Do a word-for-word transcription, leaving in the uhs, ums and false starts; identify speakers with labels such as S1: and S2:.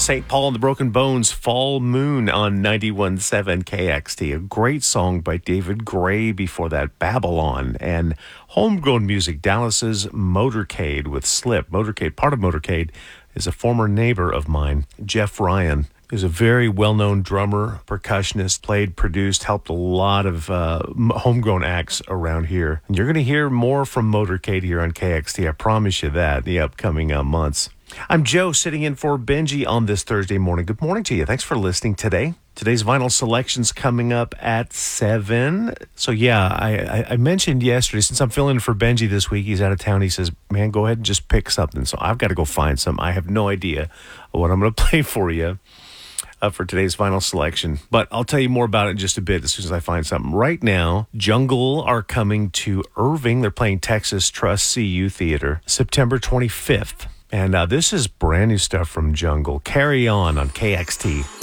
S1: Saint Paul and the Broken Bones, Fall Moon on ninety-one point seven K X T. A great song by David Gray before that, Babylon. And homegrown music, Dallas's Motorcade with Slip. Motorcade, part of Motorcade, is a former neighbor of mine, Jeff Ryan. He's a very well-known drummer, percussionist, played, produced, helped a lot of uh, homegrown acts around here. And you're going to hear more from Motorcade here on K X T. I promise you that in the upcoming uh, months. I'm Joe, sitting in for Benji on this Thursday morning. Good morning to you. Thanks for listening today. Today's vinyl selection's coming up at seven. So, yeah, I, I, I mentioned yesterday, since I'm filling in for Benji this week, he's out of town. He says, man, go ahead and just pick something. So I've got to go find some. I have no idea what I'm going to play for you uh, for today's vinyl selection. But I'll tell you more about it in just a bit as soon as I find something. Right now, Jungle are coming to Irving. They're playing Texas Trust C U Theater September twenty-fifth. And uh, this is brand new stuff from Jungle. Carry On on K X T.